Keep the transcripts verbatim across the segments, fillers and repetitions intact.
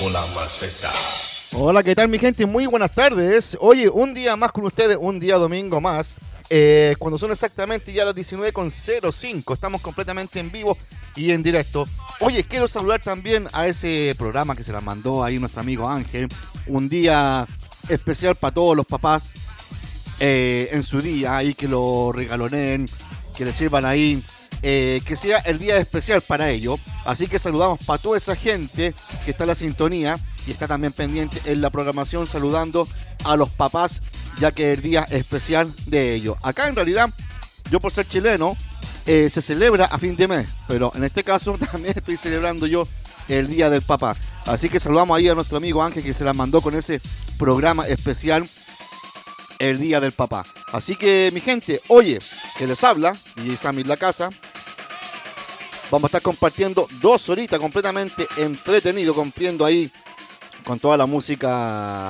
por la maceta. Hola, ¿qué tal mi gente? Muy buenas tardes. Oye, un día más con ustedes, un día domingo más. Eh, cuando son exactamente ya las diecinueve con cero cinco, estamos completamente en vivo y en directo. Oye, quiero saludar también a ese programa que se la mandó ahí nuestro amigo Ángel. Un día especial para todos los papás eh, en su día, ahí que lo regaloneen, que le sirvan ahí. Eh, que sea el día especial para ello. Así que saludamos para toda esa gente que está en la sintonía y está también pendiente en la programación, saludando a los papás, ya que es el día especial de ellos. Acá en realidad, yo por ser chileno, eh, se celebra a fin de mes, pero en este caso también estoy celebrando yo el día del papá. Así que saludamos ahí a nuestro amigo Ángel, que se la mandó con ese programa especial, el día del papá. Así que mi gente, oye, que les habla y Sammy en la casa. Vamos a estar compartiendo dos horitas completamente entretenido, cumpliendo ahí con toda la música,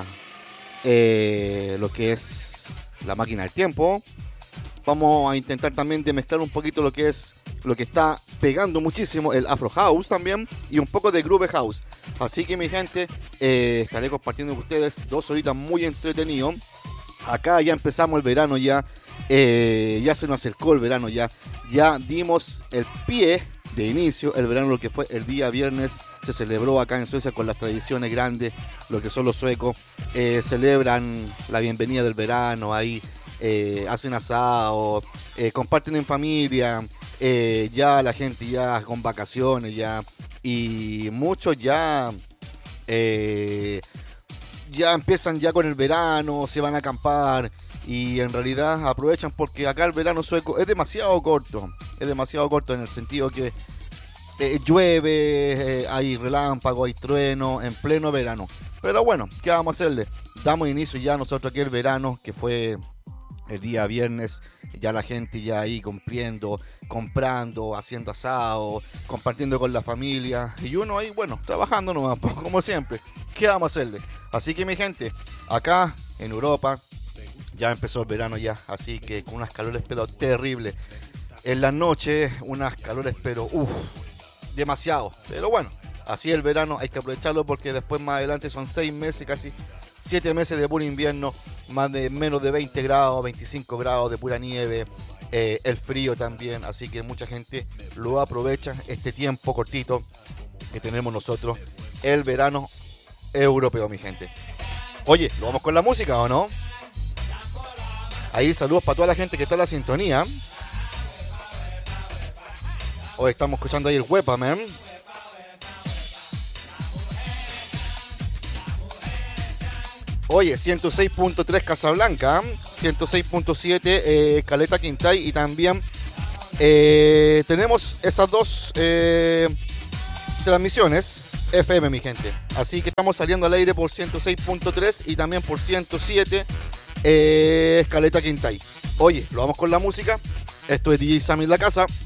eh, lo que es la máquina del tiempo. Vamos a intentar también de mezclar un poquito lo que es lo que está pegando muchísimo, el Afro House también, y un poco de Groove House. Así que mi gente, eh, estaré compartiendo con ustedes dos horitas muy entretenido. Acá ya empezamos el verano, ya, eh, ya se nos acercó el verano, ya, ya dimos el pie de inicio. El verano, lo que fue el día viernes, se celebró acá en Suecia con las tradiciones grandes, lo que son los suecos, eh, celebran la bienvenida del verano, ahí eh, hacen asado, eh, comparten en familia, eh, ya la gente ya con vacaciones ya, y muchos ya... Eh, ya empiezan ya con el verano, se van a acampar y en realidad aprovechan porque acá el verano sueco es demasiado corto, es demasiado corto en el sentido que eh, llueve, eh, hay relámpagos, hay trueno en pleno verano. Pero bueno, ¿qué vamos a hacerle? Damos inicio ya nosotros aquí el verano, que fue el día viernes, ya la gente ya ahí cumpliendo, comprando, haciendo asado, compartiendo con la familia y uno ahí, bueno, trabajando nomás, como siempre. ¿Qué vamos a hacerle? Así que mi gente, acá en Europa ya empezó el verano ya, así que con unas calores pero terribles. En la noche unas calores pero uff, demasiado. Pero bueno, así el verano hay que aprovecharlo porque después más adelante son seis meses, casi siete meses de puro invierno, más de menos de veinte grados, veinticinco grados de pura nieve, eh, el frío también, así que mucha gente lo aprovecha este tiempo cortito que tenemos nosotros, el verano europeo, mi gente. Oye, ¿lo vamos con la música o no? Ahí saludos para toda la gente que está en la sintonía. Hoy estamos escuchando ahí el Huepa, man. Oye, ciento seis punto tres Casablanca, ciento seis punto siete eh, Caleta Quintay y también eh, tenemos esas dos eh, transmisiones F M, mi gente. Así que estamos saliendo al aire por ciento seis punto tres y también por ciento siete eh, Caleta Quintay. Oye, lo vamos con la música. Esto es D J Sammy en la casa.